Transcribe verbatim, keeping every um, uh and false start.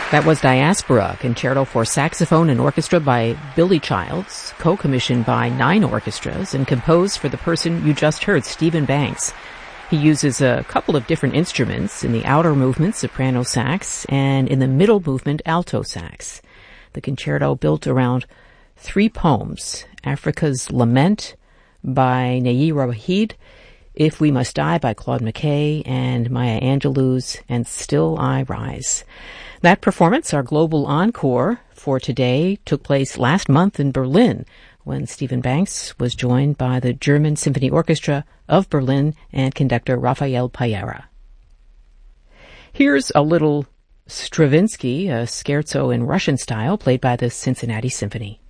That was Diaspora, concerto for saxophone and orchestra by Billy Childs, co-commissioned by nine orchestras and composed for the person you just heard, Stephen Banks. He uses a couple of different instruments, in the outer movement, soprano sax, and in the middle movement, alto sax. The concerto built around three poems: Africa's Lament by Nayyirah Waheed, If We Must Die by Claude McKay, and Maya Angelou's And Still I Rise. That performance, our global encore for today, took place last month in Berlin when Stephen Banks was joined by the German Symphony Orchestra of Berlin and conductor Rafael Payera. Here's a little Stravinsky, a scherzo in Russian style, played by the Cincinnati Symphony.